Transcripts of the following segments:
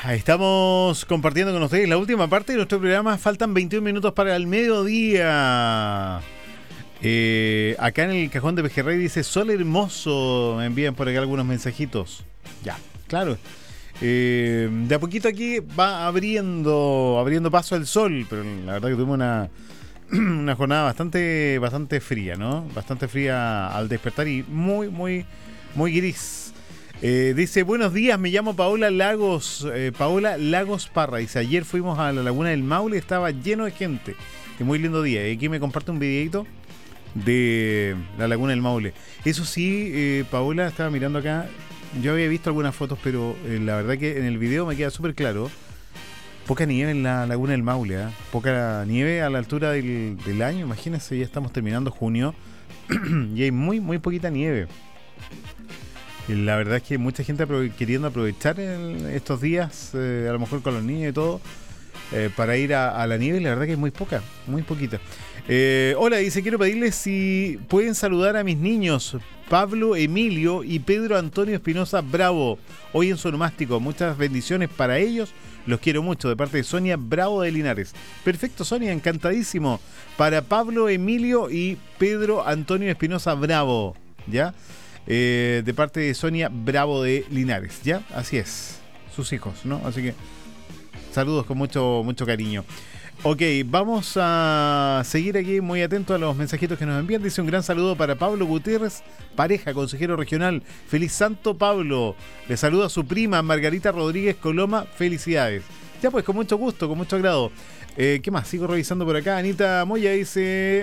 Estamos compartiendo con ustedes la última parte de nuestro programa. Faltan 21 minutos para el mediodía. Acá en el cajón de Pejerrey dice sol hermoso. Me envían por acá algunos mensajitos. Ya, claro. De a poquito aquí va abriendo paso el sol, pero la verdad que tuvimos una jornada bastante fría, ¿no? Bastante fría al despertar y muy gris. Dice, buenos días, me llamo Paola Lagos Parra. Dice, ayer fuimos a la Laguna del Maule, estaba lleno de gente. Qué muy lindo día. Y aquí me comparte un videito de la Laguna del Maule. Eso sí, Paola, estaba mirando acá. Yo había visto algunas fotos, pero la verdad que en el video me queda súper claro. Poca nieve en la Laguna del Maule, ¿eh? Poca nieve a la altura del año. Imagínense, ya estamos terminando junio y hay muy poquita nieve. La verdad es que mucha gente queriendo aprovechar estos días, a lo mejor con los niños y todo, para ir a la nieve. La verdad que es muy poquita. Hola, dice, quiero pedirles si pueden saludar a mis niños Pablo Emilio y Pedro Antonio Espinosa Bravo, hoy en su onomástico. Muchas bendiciones para ellos, los quiero mucho, de parte de Sonia Bravo de Linares. Perfecto, Sonia, encantadísimo. Para Pablo Emilio y Pedro Antonio Espinosa Bravo, ¿ya? De parte de Sonia Bravo de Linares, ¿ya? Así es, sus hijos, ¿no? Así que saludos con mucho cariño. Ok, vamos a seguir aquí muy atentos a los mensajitos que nos envían. Dice un gran saludo para Pablo Gutiérrez, pareja, consejero regional. Feliz Santo Pablo. Le saluda a su prima Margarita Rodríguez Coloma. Felicidades. Ya pues, con mucho gusto, con mucho agrado. ¿Qué más? Sigo revisando por acá. Anita Moya dice...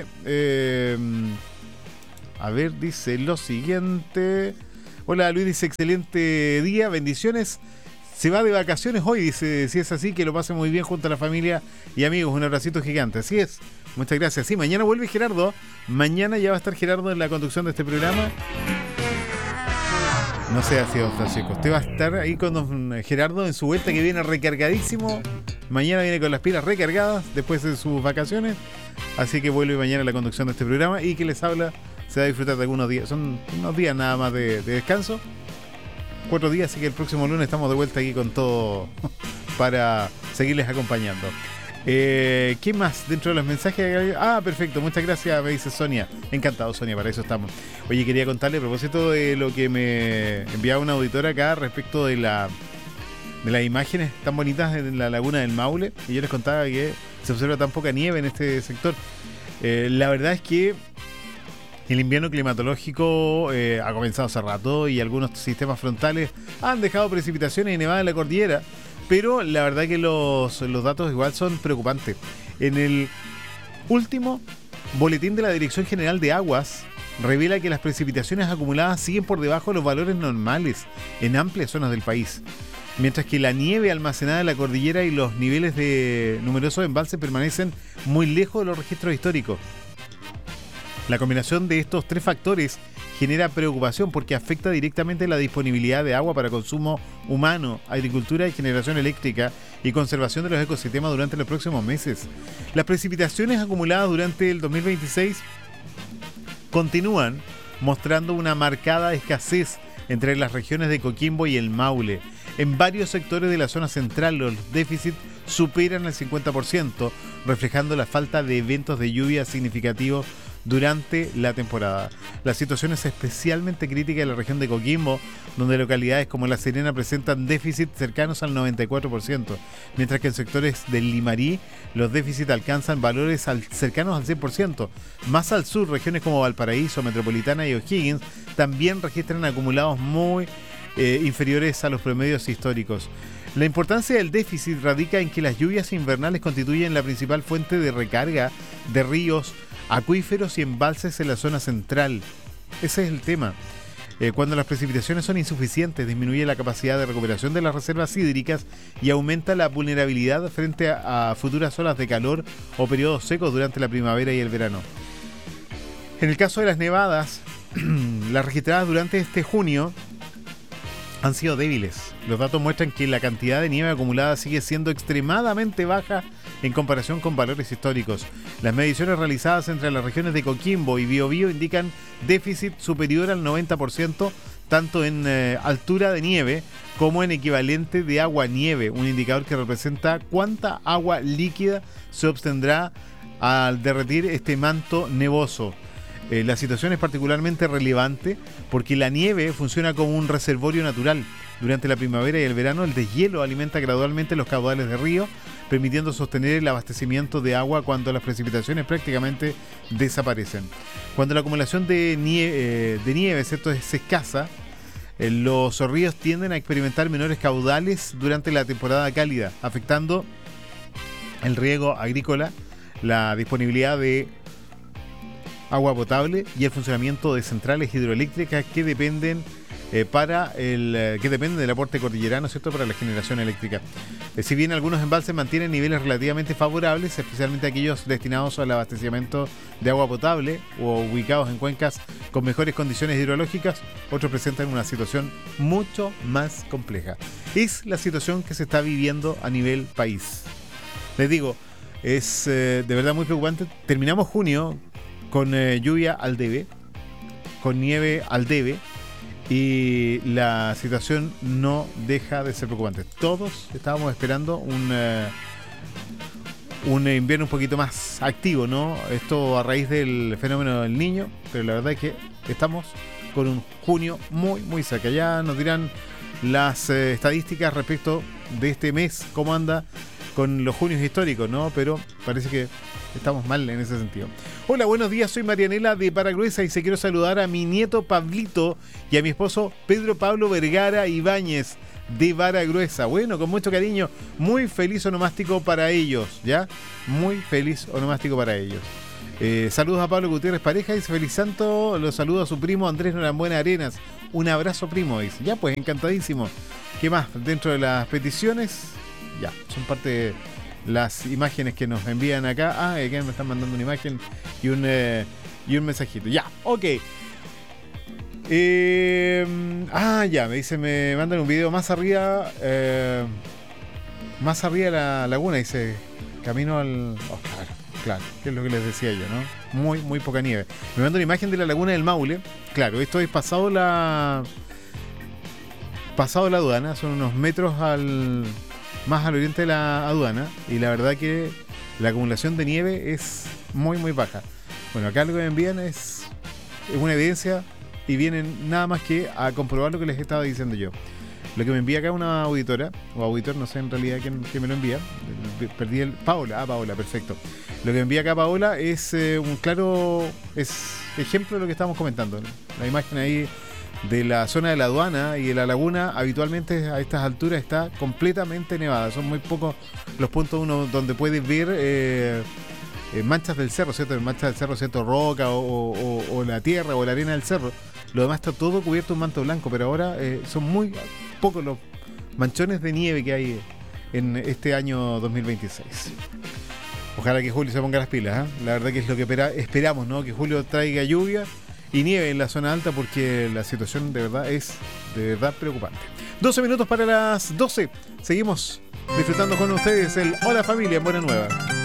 A ver, dice lo siguiente. Hola Luis, dice excelente día, bendiciones. Se va de vacaciones hoy, dice, si es así, que lo pase muy bien junto a la familia y amigos. Un abracito gigante, así es. Muchas gracias. Sí, mañana vuelve Gerardo. Mañana ya va a estar Gerardo en la conducción de este programa. No sé así, don Francisco. Usted va a estar ahí con don Gerardo en su vuelta, que viene recargadísimo. Mañana viene con las pilas recargadas después de sus vacaciones. Así que vuelve mañana a la conducción de este programa y que les habla. Se va a disfrutar de algunos días. Son unos días nada más de descanso. 4 días, así que el próximo lunes estamos de vuelta aquí con todo para seguirles acompañando. ¿Qué más dentro de los mensajes? Ah, perfecto, muchas gracias, me dice Sonia. Encantado, Sonia, para eso estamos. Oye, quería contarle a propósito de lo que me enviaba una auditora acá respecto de las imágenes tan bonitas en la Laguna del Maule. Y yo les contaba que se observa tan poca nieve en este sector. La verdad es que el invierno climatológico ha comenzado hace rato y algunos sistemas frontales han dejado precipitaciones y nevada en la cordillera, pero la verdad que los datos igual son preocupantes. En el último boletín de la Dirección General de Aguas revela que las precipitaciones acumuladas siguen por debajo de los valores normales en amplias zonas del país, mientras que la nieve almacenada en la cordillera y los niveles de numerosos embalses permanecen muy lejos de los registros históricos. La combinación de estos tres factores genera preocupación porque afecta directamente la disponibilidad de agua para consumo humano, agricultura y generación eléctrica y conservación de los ecosistemas durante los próximos meses. Las precipitaciones acumuladas durante el 2026 continúan mostrando una marcada escasez entre las regiones de Coquimbo y el Maule. En varios sectores de la zona central los déficits superan el 50%, reflejando la falta de eventos de lluvia significativos durante la temporada. La situación es especialmente crítica en la región de Coquimbo, donde localidades como La Serena presentan déficits cercanos al 94%, mientras que en sectores del Limarí los déficits alcanzan valores cercanos al 100%. Más al sur, regiones como Valparaíso, Metropolitana y O'Higgins también registran acumulados muy inferiores a los promedios históricos. La importancia del déficit radica en que las lluvias invernales constituyen la principal fuente de recarga de ríos, acuíferos y embalses en la zona central. Ese es el tema. Cuando las precipitaciones son insuficientes, disminuye la capacidad de recuperación de las reservas hídricas y aumenta la vulnerabilidad frente a futuras olas de calor o periodos secos durante la primavera y el verano. En el caso de las nevadas, las registradas durante este junio han sido débiles. Los datos muestran que la cantidad de nieve acumulada sigue siendo extremadamente baja en comparación con valores históricos. Las mediciones realizadas entre las regiones de Coquimbo y Biobío indican déficit superior al 90%, tanto en altura de nieve como en equivalente de agua-nieve, un indicador que representa cuánta agua líquida se obtendrá al derretir este manto nevoso. La situación es particularmente relevante porque la nieve funciona como un reservorio natural. Durante la primavera y el verano, el deshielo alimenta gradualmente los caudales de río, permitiendo sostener el abastecimiento de agua cuando las precipitaciones prácticamente desaparecen. Cuando la acumulación de nieve, ¿cierto?, es escasa, los ríos tienden a experimentar menores caudales durante la temporada cálida, afectando el riego agrícola, la disponibilidad de agua potable y el funcionamiento de centrales hidroeléctricas que dependen del aporte cordillerano, ¿cierto?, para la generación eléctrica. Si bien algunos embalses mantienen niveles relativamente favorables, especialmente aquellos destinados al abastecimiento de agua potable o ubicados en cuencas con mejores condiciones hidrológicas, otros presentan una situación mucho más compleja. Es la situación que se está viviendo a nivel país. Les digo, es de verdad muy preocupante. Terminamos junio con lluvia al debe, con nieve al debe, y la situación no deja de ser preocupante. Todos estábamos esperando un invierno un poquito más activo, ¿no? Esto a raíz del fenómeno del Niño, pero la verdad es que estamos con un junio muy, muy cerca. Ya nos dirán las estadísticas respecto de este mes, cómo anda con los junios históricos, ¿no? Pero parece que estamos mal en ese sentido. Hola, buenos días, soy Marianela de Paragruesa y se quiero saludar a mi nieto Pablito y a mi esposo Pedro Pablo Vergara Ibáñez de Varagruesa. Bueno, con mucho cariño, muy feliz onomástico para ellos, ¿ya? Muy feliz onomástico para ellos. Saludos a Pablo Gutiérrez Pareja, dice feliz santo, los saludo a su primo Andrés Norambuena Arenas. Un abrazo, primo, dice. Ya, pues, encantadísimo. ¿Qué más? Dentro de las peticiones, ya, son parte de las imágenes que nos envían acá. Ah, que me están mandando una imagen y un mensajito. Ya, ok. Ya, me mandan un video más arriba de la laguna, dice, camino al... Oh, claro, que es lo que les decía yo, ¿no? Muy, muy poca nieve. Me manda una imagen de la laguna del Maule. Claro, esto es pasado la aduana, son unos metros más al oriente de la aduana, y la verdad que la acumulación de nieve es muy, muy baja. Bueno, acá lo que me envían es una evidencia y vienen nada más que a comprobar lo que les estaba diciendo yo. Lo que me envía acá una auditora, o auditor, no sé en realidad quién me lo envía. Perdí el... Paola, perfecto. Lo que me envía acá Paola es un claro ejemplo de lo que estamos comentando, ¿no? La imagen ahí de la zona de la aduana y de la laguna, habitualmente a estas alturas está completamente nevada. Son muy pocos los puntos donde puedes ver manchas del cerro, ¿cierto? Manchas del cerro, ¿cierto? Roca o la tierra o la arena del cerro. Lo demás está todo cubierto en manto blanco, pero ahora son muy pocos los manchones de nieve que hay en este año 2026. Ojalá que Julio se ponga las pilas, ¿eh? La verdad que es lo que esperamos, ¿no? Que Julio traiga lluvia y nieve en la zona alta, porque la situación de verdad es preocupante. 12 minutos para las 12. Seguimos disfrutando con ustedes el Hola Familia en Buena Nueva.